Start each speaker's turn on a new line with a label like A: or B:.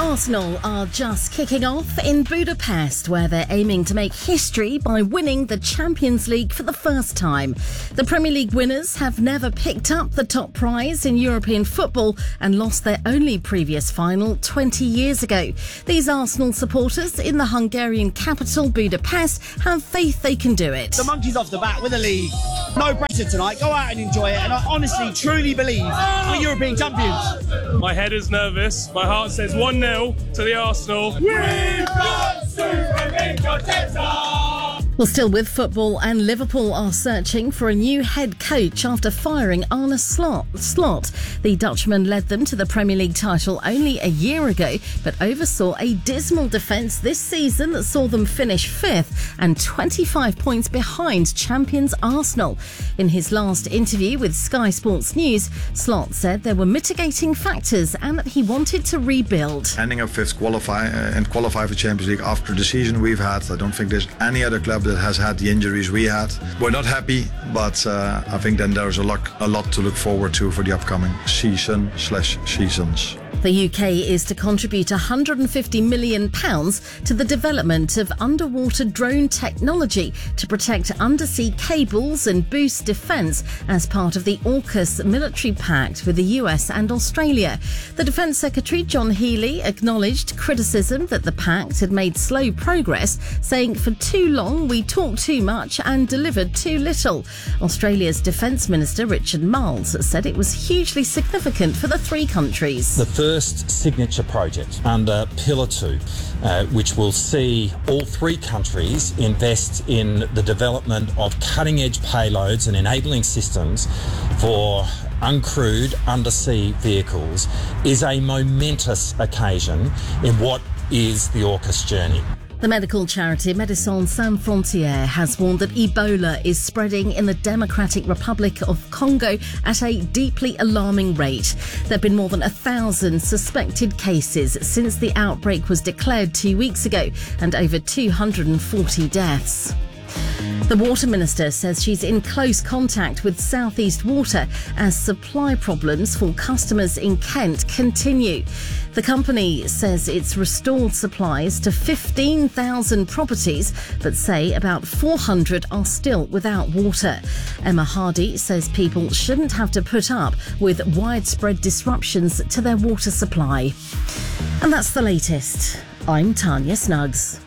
A: Arsenal are just kicking off in Budapest, where they're aiming to make history by winning the Champions League for the first time. The Premier League winners have never picked up the top prize in European football and lost their only previous final 20 years ago. These Arsenal supporters in the Hungarian capital, Budapest, have faith they can do it.
B: The monkeys off the bat with the league. No pressure tonight. Go out and enjoy it. And I honestly, truly believe we're European champions.
C: My head is nervous. My heart says 1-0 to the Arsenal. We've got
A: Well, still with football, and Liverpool are searching for a new head coach after firing Arne Slot. The Dutchman led them to the Premier League title only a year ago, but oversaw a dismal defence this season that saw them finish fifth and 25 points behind champions Arsenal. In his last interview with Sky Sports News, Slot said there were mitigating factors and that he wanted to rebuild.
D: Ending up fifth qualify for Champions League after the season we've had. I don't think there's any other club that has had the injuries we had. We're not happy, but I think then there's a lot to look forward to for the upcoming seasons.
A: The UK is to contribute £150 million to the development of underwater drone technology to protect undersea cables and boost defence as part of the AUKUS military pact with the US and Australia. The Defence Secretary John Healey acknowledged criticism that the pact had made slow progress, saying for too long we talked too much and delivered too little. Australia's Defence Minister Richard Marles said it was hugely significant for the three countries.
E: The first signature project under Pillar 2, which will see all three countries invest in the development of cutting-edge payloads and enabling systems for uncrewed undersea vehicles, is a momentous occasion in what is the AUKUS journey.
A: The medical charity Médecins Sans Frontières has warned that Ebola is spreading in the Democratic Republic of Congo at a deeply alarming rate. There have been more than 1,000 suspected cases since the outbreak was declared 2 weeks ago and over 240 deaths. The Water Minister says she's in close contact with South East Water as supply problems for customers in Kent continue. The company says it's restored supplies to 15,000 properties, but say about 400 are still without water. Emma Hardy says people shouldn't have to put up with widespread disruptions to their water supply. And that's the latest. I'm Tanya Snuggs.